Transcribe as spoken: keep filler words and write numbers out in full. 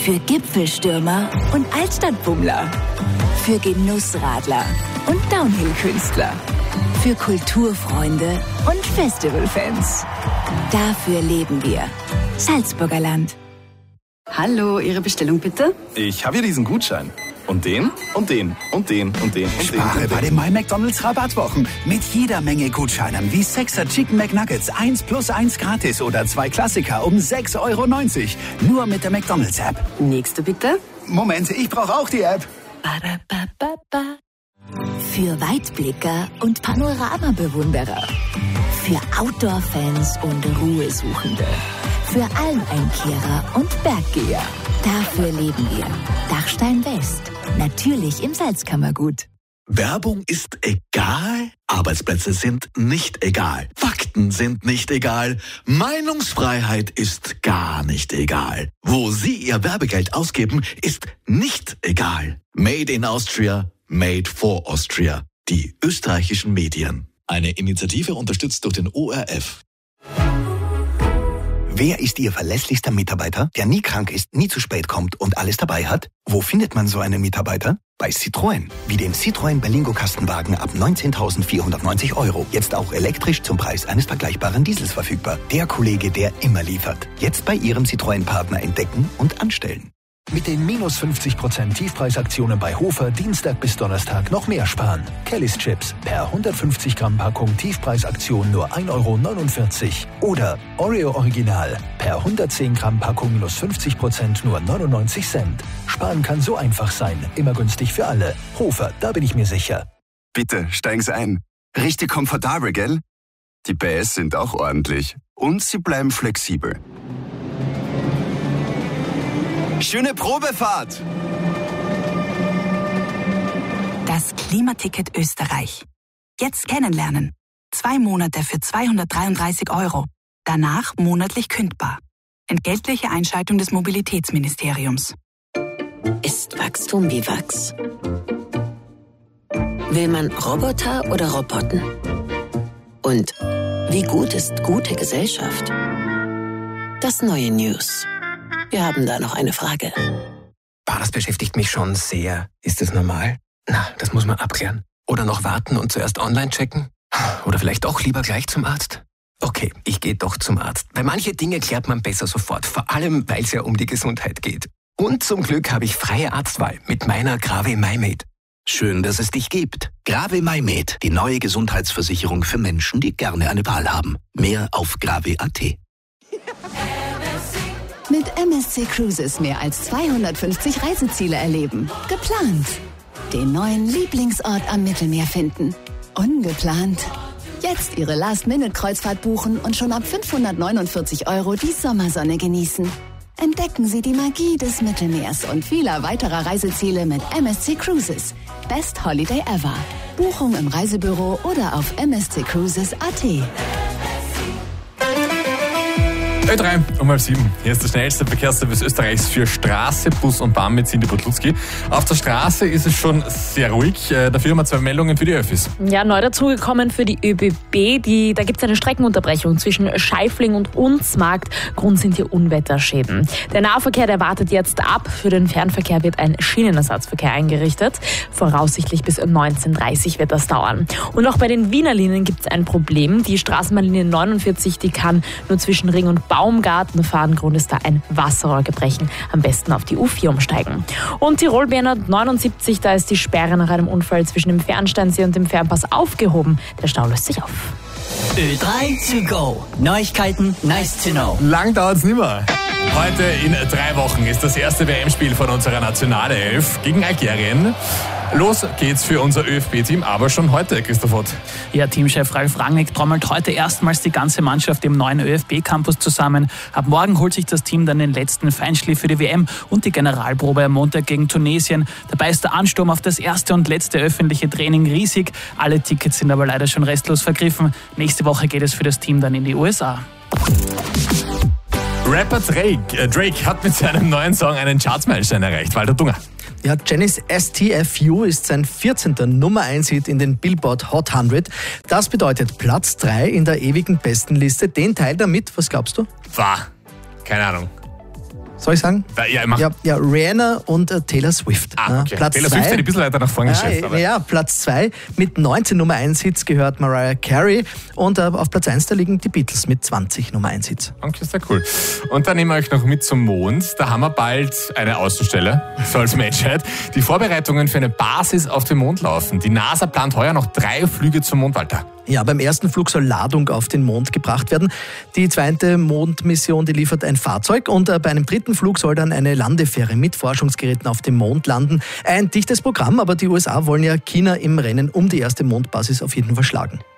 Für Gipfelstürmer und Altstadtbummler. Für Genussradler und Downhill-Künstler. Für Kulturfreunde und Festivalfans. Dafür leben wir. Salzburger Land. Hallo, Ihre Bestellung bitte? Ich habe hier diesen Gutschein. Und den, und den, und den, und den, und den. Spare bei den My-McDonalds Rabattwochen. Mit jeder Menge Gutscheinen wie Sechser Chicken McNuggets eins plus eins gratis oder zwei Klassiker um sechs Euro neunzig. Nur mit der McDonalds-App. Nächste bitte. Moment, ich brauche auch die App. Für Weitblicker und Panoramabewunderer. Für Outdoor-Fans und Ruhesuchende. Für Almeinkehrer und Berggeher. Dafür leben wir. Dachstein West. Natürlich im Salzkammergut. Werbung ist egal, Arbeitsplätze sind nicht egal, Fakten sind nicht egal, Meinungsfreiheit ist gar nicht egal. Wo Sie Ihr Werbegeld ausgeben, ist nicht egal. Made in Austria, made for Austria. Die österreichischen Medien. Eine Initiative unterstützt durch den O R F. Wer ist Ihr verlässlichster Mitarbeiter, der nie krank ist, nie zu spät kommt und alles dabei hat? Wo findet man so einen Mitarbeiter? Bei Citroën. Wie den Citroën Berlingo Kastenwagen ab neunzehntausendvierhundertneunzig Euro. Jetzt auch elektrisch zum Preis eines vergleichbaren Diesels verfügbar. Der Kollege, der immer liefert. Jetzt bei Ihrem Citroën-Partner entdecken und anstellen. Mit den minus fünfzig Prozent Tiefpreisaktionen bei Hofer Dienstag bis Donnerstag noch mehr sparen. Kellys Chips per hundertfünfzig Gramm Packung Tiefpreisaktion nur ein Euro neunundvierzig. Oder Oreo Original per hundertzehn Gramm Packung minus fünfzig Prozent nur neunundneunzig Cent. Sparen kann so einfach sein. Immer günstig für alle. Hofer, da bin ich mir sicher. Bitte, steigen Sie ein. Richtig komfortabel, gell? Die P S sind auch ordentlich. Und sie bleiben flexibel. Schöne Probefahrt! Das Klimaticket Österreich. Jetzt kennenlernen. Zwei Monate für zweihundertdreiunddreißig Euro. Danach monatlich kündbar. Entgeltliche Einschaltung des Mobilitätsministeriums. Ist Wachstum wie Wachs? Will man Roboter oder Roboten? Und wie gut ist gute Gesellschaft? Das neue News. Wir haben da noch eine Frage. Bah, das beschäftigt mich schon sehr. Ist das normal? Na, das muss man abklären. Oder noch warten und zuerst online checken? Oder vielleicht auch lieber gleich zum Arzt? Okay, ich gehe doch zum Arzt. Weil manche Dinge klärt man besser sofort. Vor allem, weil es ja um die Gesundheit geht. Und zum Glück habe ich freie Arztwahl mit meiner Grave MyMed. Schön, dass es dich gibt. Grave MyMed, die neue Gesundheitsversicherung für Menschen, die gerne eine Wahl haben. Mehr auf grave punkt at. Mit M S C Cruises mehr als zweihundertfünfzig Reiseziele erleben. Geplant. Den neuen Lieblingsort am Mittelmeer finden. Ungeplant. Jetzt Ihre Last-Minute-Kreuzfahrt buchen und schon ab fünfhundertneunundvierzig Euro die Sommersonne genießen. Entdecken Sie die Magie des Mittelmeers und vieler weiterer Reiseziele mit M S C Cruises. Best Holiday ever. Buchung im Reisebüro oder auf m s c cruises punkt a t. Ö drei um halb sieben. Hier ist der schnellste Verkehrsservice Österreichs für Straße, Bus und Bahn mit Cindy Butlutzki. Auf der Straße ist es schon sehr ruhig. Dafür haben wir zwei Meldungen für die Öffis. Ja, neu dazugekommen für die ÖBB. Die, da gibt es eine Streckenunterbrechung zwischen Scheifling und Unzmarkt. Grund sind hier Unwetterschäden. Der Nahverkehr, der wartet jetzt ab. Für den Fernverkehr wird ein Schienenersatzverkehr eingerichtet. Voraussichtlich bis neunzehn Uhr dreißig wird das dauern. Und auch bei den Wiener Linien gibt es ein Problem. Die Straßenbahnlinie neunundvierzig, die kann nur zwischen Ring und Baumgarten fahren. Grund ist da ein Wasserrohrgebrechen. Am besten auf die U vier umsteigen. Und Tirol B neunundsiebzig, da ist die Sperre nach einem Unfall zwischen dem Fernsteinsee und dem Fernpass aufgehoben. Der Stau löst sich auf. Ö drei to go. Neuigkeiten, nice to know. Lang dauert's nimmer. Heute in drei Wochen ist das erste W M-Spiel von unserer Nationalelf gegen Algerien. Los geht's für unser Ö F B-Team, aber schon heute, Christoph Ott. Ja, Teamchef Ralf Rangnick trommelt heute erstmals die ganze Mannschaft im neuen Ö F B-Campus zusammen. Ab morgen holt sich das Team dann den letzten Feinschliff für die W M und die Generalprobe am Montag gegen Tunesien. Dabei ist der Ansturm auf das erste und letzte öffentliche Training riesig. Alle Tickets sind aber leider schon restlos vergriffen. Nächste Woche geht es für das Team dann in die U S A. Rapper Drake, äh Drake hat mit seinem neuen Song einen Chartsmeilenstein erreicht. Walter Dunger. Ja, Janis S T F U ist sein vierzehnter Nummer eins Hit in den Billboard Hot hundert. Das bedeutet Platz drei in der ewigen Bestenliste. Den teilt er mit, was glaubst du? War, keine Ahnung. Soll ich sagen? Ja, mach. Ja, ja, Rihanna und äh, Taylor Swift. Ah, okay. Platz Taylor zwei. Swift hat ein bisschen weiter nach vorne ja, geschafft. Aber. Ja, Platz zwei mit neunzehn Nummer eins Hits gehört Mariah Carey und äh, auf Platz eins da liegen die Beatles mit zwanzig Nummer eins Hits. Okay, sehr cool. Und dann nehmen wir euch noch mit zum Mond. Da haben wir bald eine Außenstelle, so als Menschheit. Die Vorbereitungen für eine Basis auf dem Mond laufen. Die NASA plant heuer noch drei Flüge zum Mond, Walter. Ja, beim ersten Flug soll Ladung auf den Mond gebracht werden. Die zweite Mondmission, die liefert ein Fahrzeug und äh, bei einem dritten Flug soll dann eine Landefähre mit Forschungsgeräten auf dem Mond landen. Ein dichtes Programm, aber die U S A wollen ja China im Rennen um die erste Mondbasis auf jeden Fall schlagen.